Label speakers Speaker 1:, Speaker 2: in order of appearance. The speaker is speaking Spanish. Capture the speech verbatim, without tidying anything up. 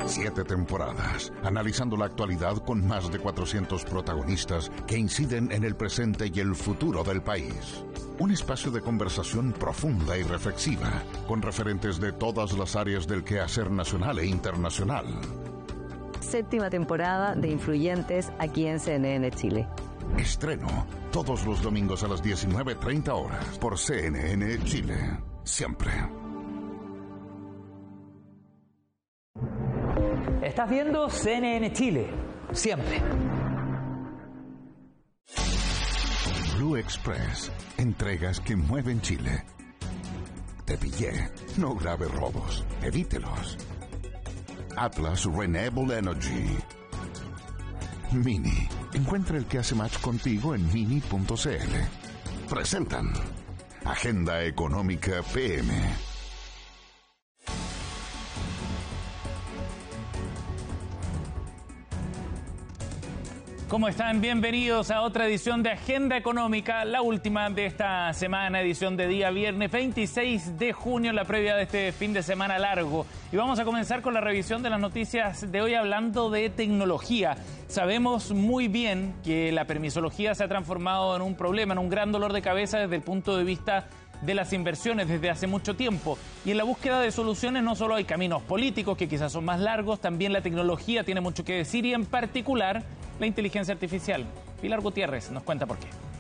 Speaker 1: Siete temporadas, analizando la actualidad con más de cuatrocientos protagonistas que inciden en el presente y el futuro del país. Un espacio de conversación profunda y reflexiva, con referentes de todas las áreas del quehacer nacional e internacional.
Speaker 2: Séptima temporada de Influyentes aquí en C N N Chile.
Speaker 1: Estreno todos los domingos a las diecinueve treinta horas por C N N Chile. Siempre.
Speaker 3: Estás viendo C N N Chile. Siempre.
Speaker 1: Blue Express. Entregas que mueven Chile. Te pillé. No grave robos. Evítelos. Atlas Renewable Energy. Mini. Encuentra el que hace match contigo en mini punto c l. Presentan Agenda Económica P M.
Speaker 4: ¿Cómo están? Bienvenidos a otra edición de Agenda Económica, la última de esta semana, edición de día viernes veintiséis de junio, la previa de este fin de semana largo. Y vamos a comenzar con la revisión de las noticias de hoy hablando de tecnología. Sabemos muy bien que la permisología se ha transformado en un problema, en un gran dolor de cabeza desde el punto de vista de las inversiones desde hace mucho tiempo. Y en la búsqueda de soluciones no solo hay caminos políticos que quizás son más largos, también la tecnología tiene mucho que decir y en particular la inteligencia artificial. Pilar Gutiérrez nos cuenta por qué.